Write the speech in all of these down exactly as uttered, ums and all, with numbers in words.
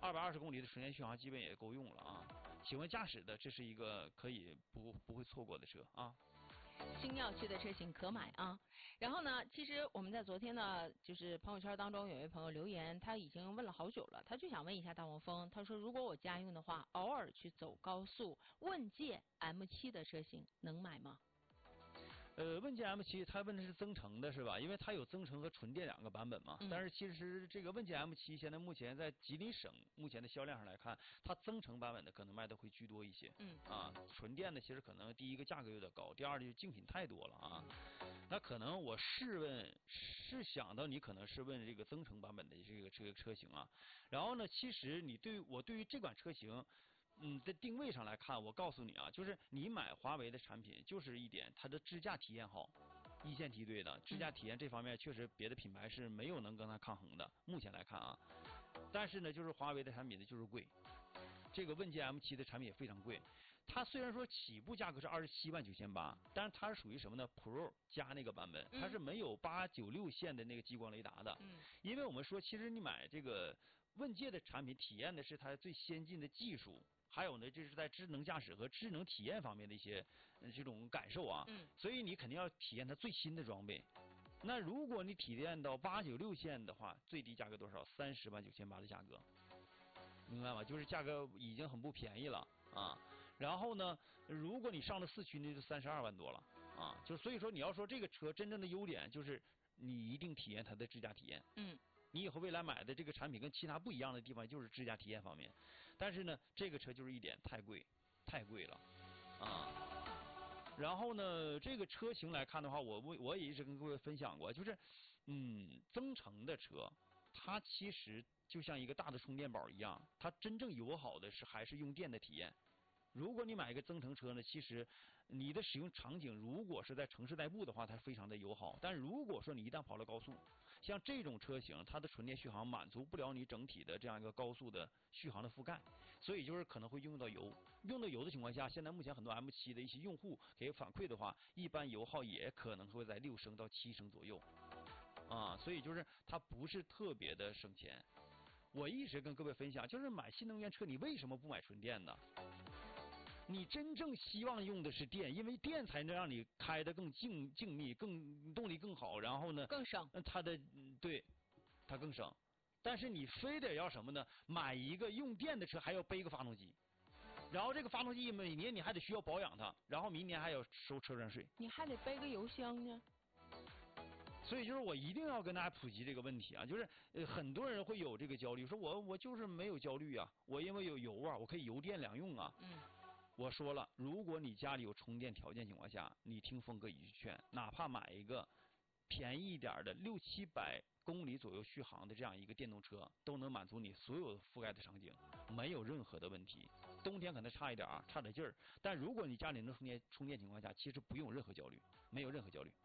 二百二十公里的纯电续航基本也够用了啊。喜欢驾驶的，这是一个可以不不会错过的车啊。 新耀区的车型可买啊。然后呢，其实我们在昨天呢，就是朋友圈当中有一位朋友留言，他已经问了好久了，他就想问一下大黄蜂，他说如果我家用的话，偶尔去走高速，问界 M 七 的车型能买吗？ 呃，问界 M 七， 它问的是增程的是吧？因为它有增程和纯电两个版本嘛。嗯、但是其实这个问界 M 七 现在目前在吉林省目前的销量上来看，它增程版本的可能卖的会居多一些。嗯。啊，纯电的其实可能第一个价格有点高，第二就是竞品太多了啊。那可能我试问，是想到你可能是问这个增程版本的这个这个车型啊。然后呢，其实你对我对于这款车型。嗯，在定位上来看，我告诉你啊，就是你买华为的产品，就是一点它的支架体验好，一线梯队的支架体验这方面确实别的品牌是没有能跟它抗衡的。目前来看啊，但是呢，就是华为的产品呢就是贵，这个问界 M 七 的产品也非常贵。它虽然说起步价格是二十七万九千八，但是它是属于什么呢 ？Pro 加那个版本，它是没有八九六线的那个激光雷达的。嗯，因为我们说，其实你买这个问界的产品，体验的是它最先进的技术。还有呢，就是在智能驾驶和智能体验方面的一些、呃、这种感受啊，嗯，所以你肯定要体验它最新的装备。那如果你体验到八九六线的话，最低价格多少？三十万九千八的价格，明白吗？就是价格已经很不便宜了啊。然后呢，如果你上了四驱呢，就三十二万多了啊。就所以说，你要说这个车真正的优点，就是你一定体验它的智驾体验，嗯。你以后未来买的这个产品跟其他不一样的地方就是智驾体验方面，但是呢，这个车就是一点太贵，太贵了啊。然后呢，这个车型来看的话，我我我也一直跟各位分享过，就是嗯，增程的车，它其实就像一个大的充电宝一样，它真正友好的是还是用电的体验。如果你买一个增程车呢，其实你的使用场景如果是在城市代步的话，它非常的友好。但如果说你一旦跑了高速，像这种车型，它的纯电续航满足不了你整体的这样一个高速的续航的覆盖，所以就是可能会用到油。用到油的情况下，现在目前很多 M 七 的一些用户给反馈的话，一般油耗也可能会在六升到七升左右啊，所以就是它不是特别的省钱。我一直跟各位分享，就是买新能源车，你为什么不买纯电呢？你真正希望用的是电，因为电才能让你开得更静静谧，更动力更好，然后呢更省。 它的对，它更省。但是你非得要什么呢？买一个用电的车还要背个发动机，然后这个发动机每年你还得需要保养它，然后明年还要收车船税， 你还得背个油箱呢。 所以就是我一定要跟大家普及这个问题啊，就是呃很多人会有这个焦虑，说我我就是没有焦虑啊，我因为有油啊，我可以油电两用啊。嗯。我说了，如果你家里有充电条件情况下，你听峰哥一句劝，哪怕买一个便宜一点的六七百公里左右续航的这样一个电动车，都能满足你所有覆盖的场景，没有任何的问题。冬天可能差一点啊，差点劲儿，但如果你家里能充电充电情况下，其实不用任何焦虑，没有任何焦虑。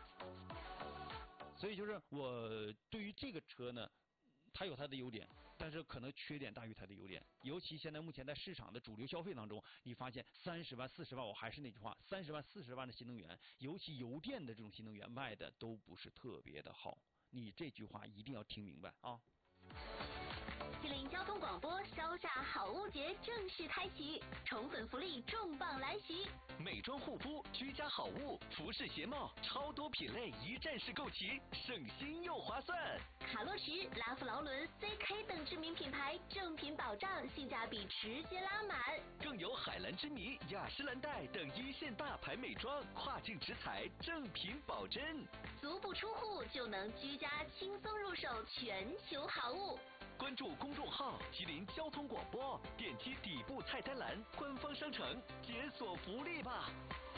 所以就是我对于这个车呢，它有它的优点，但是可能缺点大于它的优点。尤其现在目前在市场的主流消费当中，你发现三十万、四十万，我还是那句话，三十万、四十万的新能源，尤其油电的这种新能源卖的都不是特别的好。你这句话一定要听明白啊！ 吉林交通广播烧炸好物节正式开启，宠粉福利重磅来袭！ 美妆护肤、居家好物、服饰鞋帽，超多品类一站式购齐，省心又划算。 卡洛驰、拉夫劳伦、C K 等知名品牌正品保障，性价比直接拉满。 更有海蓝之谜、雅诗兰黛等一线大牌美妆，跨境直采，正品保真。 足不出户就能居家轻松入手全球好物。 关注公众号吉林交通广播，点击底部菜单栏官方商城解锁福利吧。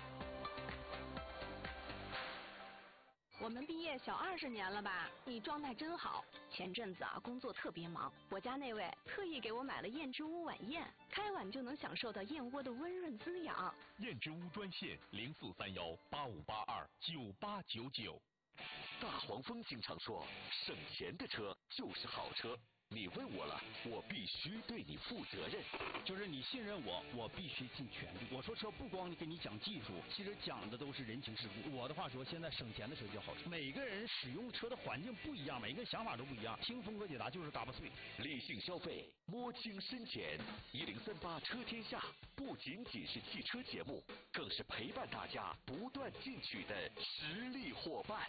我们毕业小二十年了吧？你状态真好。前阵子啊，工作特别忙，我家那位特意给我买了燕之屋晚宴，开碗就能享受到燕窝的温润滋养。 燕之屋专线零四三幺八五八二九八九九。 大黄蜂经常说，省钱的车就是好车。 你问我了，我必须对你负责任。 就是你信任我，我必须尽全力。我说车不光给你讲技术，其实讲的都是人情世故。我的话说，现在省钱的车叫好车。每个人使用车的环境不一样，每个人想法都不一样。听峰哥解答就是嘎巴脆。 理性消费，摸清深浅。一零三八车天下不仅仅是汽车节目，更是陪伴大家不断进取的实力伙伴。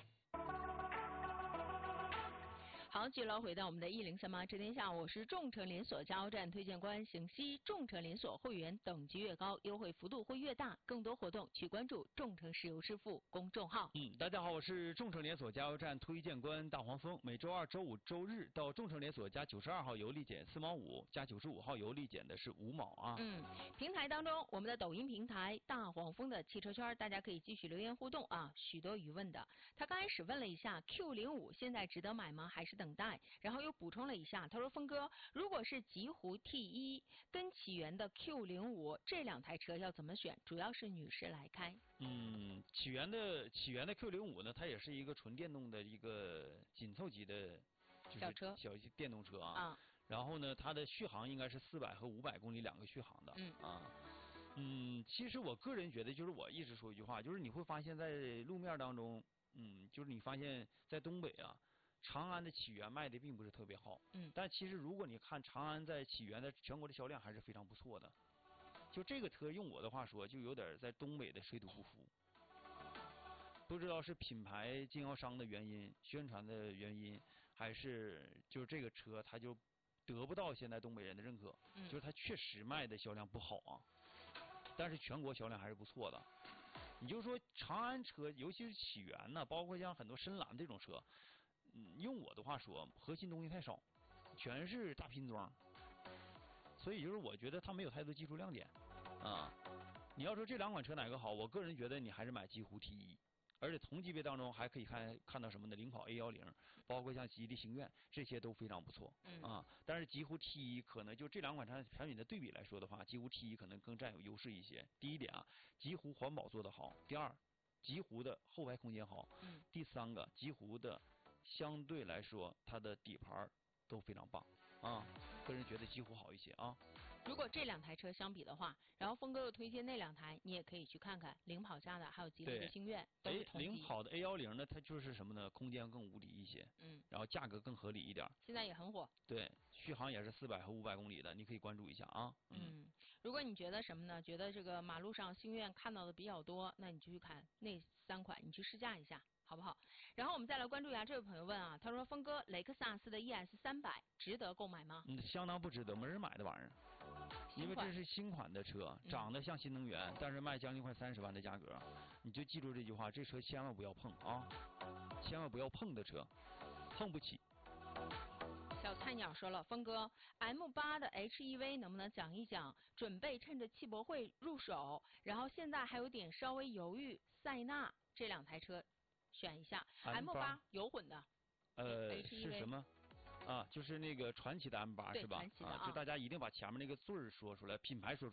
好，继续来回到我们的一零三八车天下，我是众诚连锁加油站推荐官邢西。众诚连锁会员等级越高，优惠幅度会越大。更多活动去关注众诚石油师傅公众号。 嗯，大家好，我是众诚连锁加油站推荐官大黄蜂。每周二、周五、周日到众诚连锁加九十二号油立减四毛五，加九十五号油立减的是五毛啊。 嗯，平台当中，我们的抖音平台大黄蜂的汽车圈，大家可以继续留言互动啊，许多疑问的。他刚开始问了一下 Q 零五现在值得买吗？还是等待？然后又补充了一下，他说峰哥，如果是极狐 T 一跟起源的 Q 零五这两台车要怎么选？主要是女士来开。 嗯，起源的起源的 Q 零五呢，它也是一个纯电动的一个紧凑级的，就是小车小电动车啊。 啊。 然后呢，它的续航应该是四百和五百公里两个续航的。 嗯。 啊。嗯，其实我个人觉得，就是我一直说一句话，就是你会发现在路面当中，嗯，就是你发现在东北啊。长安的起源卖的并不是特别好， 嗯， 但其实如果你看长安在起源在全国的销量还是非常不错的。就这个车用我的话说，就有点在东北的水土不服。不知道是品牌经销商的原因、宣传的原因，还是就是这个车它就得不到现在东北人的认可， 嗯， 就是它确实卖的销量不好啊，但是全国销量还是不错的。你就说长安车，尤其是起源呢，包括像很多深蓝这种车。嗯，用我的话说，核心东西太少，全是大拼装，所以就是我觉得它没有太多技术亮点啊。你要说这两款车哪个好，我个人觉得你还是买极狐 T 一，而且同级别当中还可以看看到什么呢？领跑 A 一零，包括像吉利星愿，这些都非常不错啊。但是极狐 T 一可能就这两款产产品的对比来说的话，极狐 T 一可能更占有优势一些。第一点啊，极狐环保做得好；第二，极狐的后排空间好； 嗯， 第三个，极狐的相对来说，它的底盘都非常棒啊，个人觉得极狐好一些啊。 如果这两台车相比的话，然后峰哥又推荐那两台，你也可以去看看领跑家的，还有吉利的星愿，都是同级。 领跑的 A 一零呢，它就是什么呢？空间更无敌一些， 嗯， 然后价格更合理一点。 现在也很火。 对，续航也是四百和五百公里的，你可以关注一下啊。 嗯，嗯如果你觉得什么呢？觉得这个马路上星愿看到的比较多，那你就去看那三款，你去试驾一下。好不好？然后我们再来关注一下这位朋友问啊，他说峰哥，雷克萨斯的 E S 三百值得购买吗？ 嗯，相当不值得，没人买的玩意儿。因为这是新款的车，长得像新能源，嗯、但是卖将近快三十万的价格，你就记住这句话，这车千万不要碰啊，千万不要碰的车，碰不起。 小菜鸟说了，峰哥 ，M 八的 H E V 能不能讲一讲？准备趁着汽博会入手，然后现在还有点稍微犹豫，塞纳这两台车。选一下 M 八油混的， 呃 H E V 是什么？啊，就是那个传奇的 M 八是吧？ 啊， 就大家一定把前面那个字儿说出来，品牌说出来。